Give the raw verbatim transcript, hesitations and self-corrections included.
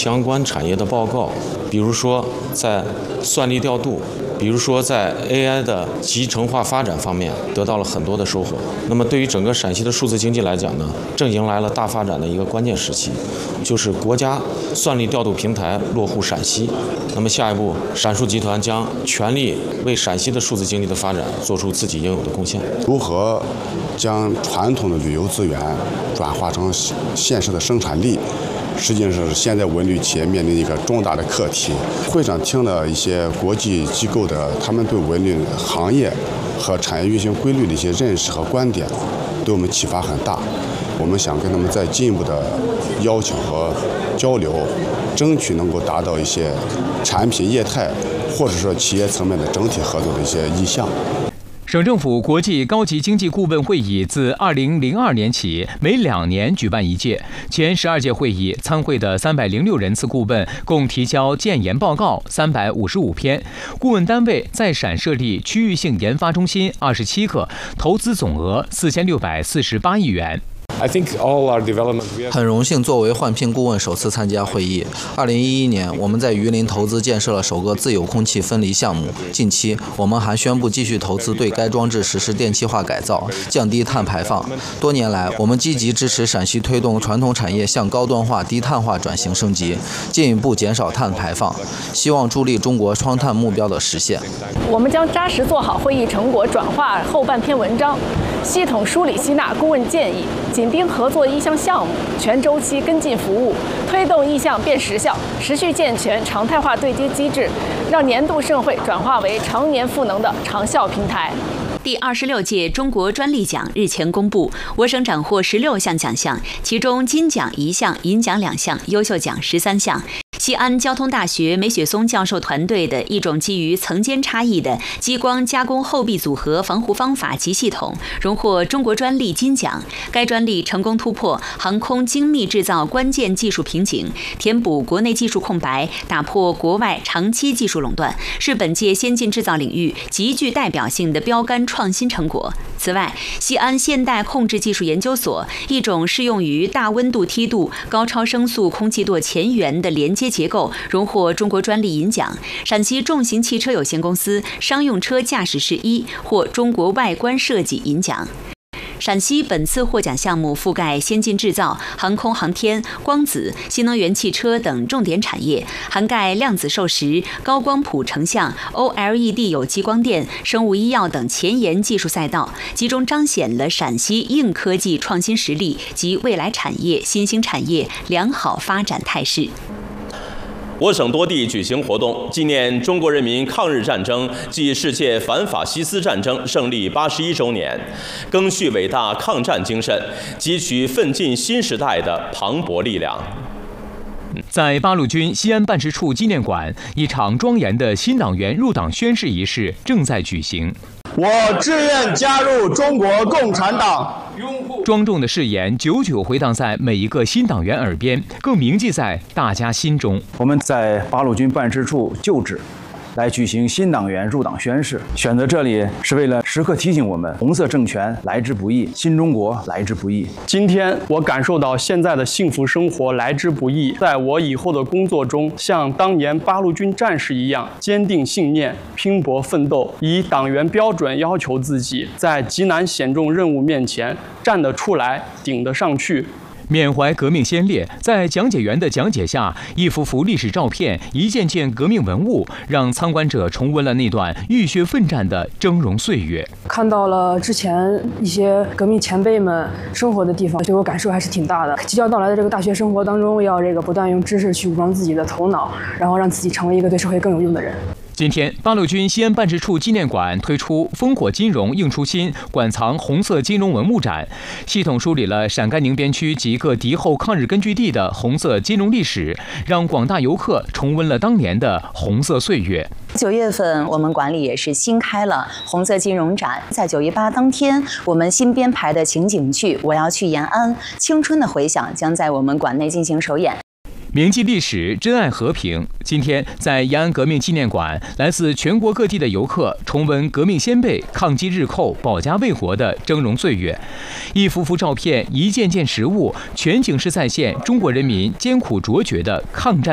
相关产业的报告，比如说在算力调度，比如说在 A I 的集成化发展方面得到了很多的收获。那么对于整个陕西的数字经济来讲呢，正迎来了大发展的一个关键时期，就是国家算力调度平台落户陕西。那么下一步，陕数集团将全力为陕西的数字经济的发展做出自己应有的贡献。 如何将传统的旅游资源转化成现实的生产力，实际上是现在文旅企业面临一个重大的课题。会上听了一些国际机构的他们对文旅行业和产业运行规律的一些认识和观点，对我们启发很大。我们想跟他们再进一步的邀请和交流，争取能够达到一些产品业态或者说企业层面的整体合作的一些意向。 省政府国际高级经济顾问会议自二零零二年起每两年举办一届，前十二届会议参会的三百零六人次顾问共提交建言报告三百五十五篇，顾问单位在陕设立区域性研发中心二十七个，投资总额四千六百四十八亿元。 很荣幸作为换聘顾问首次参加会议。二零一一年，我们在榆林投资建设了首个自有空气分离项目。近期，我们还宣布继续投资对该装置实施电气化改造，降低碳排放。多年来，我们积极支持陕西推动传统产业向高端化、低碳化转型升级，进一步减少碳排放，希望助力中国双碳目标的实现。 我们将扎实做好会议成果转化后半篇文章，系统梳理吸纳顾问建议，紧盯合作意向项目，全周期跟进服务，推动意向变实效，持续健全常态化对接机制，让年度盛会转化为常年赋能的长效平台。 第二十六届中国专利奖日前公布，我省斩获十六项奖项，其中金奖一项，银奖两项，优秀奖十三项。西安交通大学梅雪松教授团队的一种基于层间差异的激光加工后壁组合防护方法及系统，荣获中国专利金奖。该专利成功突破航空精密制造关键技术瓶颈，填补国内技术空白，打破国外长期技术垄断，是本届先进制造领域极具代表性的标杆创新成果。此外，西安现代控制技术研究所一种适用于大温度梯度、高超声速空气舵前缘的连接结构，荣获中国专利银奖。陕西重型汽车有限公司商用车驾驶室一获中国外观设计银奖。陕西本次获奖项目覆盖先进制造、航空航天、光子、新能源汽车等重点产业，涵盖量子授时、高光谱成像、O L E D 有机光电、生物医药等前沿技术赛道，集中彰显了陕西硬科技创新实力及未来产业、新兴产业良好发展态势。 我省多地举行活动，纪念中国人民抗日战争暨世界反法西斯战争胜利八十一周年，赓续伟大抗战精神，汲取奋进新时代的磅礴力量。 在八路军西安办事处纪念馆，一场庄严的新党员入党宣誓仪式正在举行。 我志愿加入中国共产党。 庄重的誓言久久回荡在每一个新党员耳边，更铭记在大家心中。 我们在八路军办事处旧址来举行新党员入党宣誓，选择这里是为了时刻提醒我们，红色政权来之不易，新中国来之不易。 今天我感受到现在的幸福生活来之不易，在我以后的工作中，像当年八路军战士一样，坚定信念，拼搏奋斗，以党员标准要求自己，在极难险重任务面前站得出来，顶得上去。 缅怀革命先烈，在讲解员的讲解下，一幅幅历史照片，一件件革命文物，让参观者重温了那段浴血奋战的峥嵘岁月。 看到了之前一些革命前辈们生活的地方，对我感受还是挺大的。即将到来的这个大学生活当中，要这个不断用知识去武装自己的头脑，然后让自己成为一个对社会更有用的人。 今天，八路军西安办事处纪念馆推出“烽火金融映初心”馆藏红色金融文物展，系统梳理了陕甘宁边区及各敌后抗日根据地的红色金融历史，让广大游客重温了当年的红色岁月。 九月份，我们馆里也是新开了红色金融展。在九一八当天，我们新编排的情景剧《我要去延安》，青春的回响将在我们馆内进行首演。 铭记历史，珍爱和平。今天，在延安革命纪念馆，来自全国各地的游客重温革命先辈抗击日寇、保家卫国的峥嵘岁月。一幅幅照片，一件件实物，全景式再现中国人民艰苦卓绝的抗战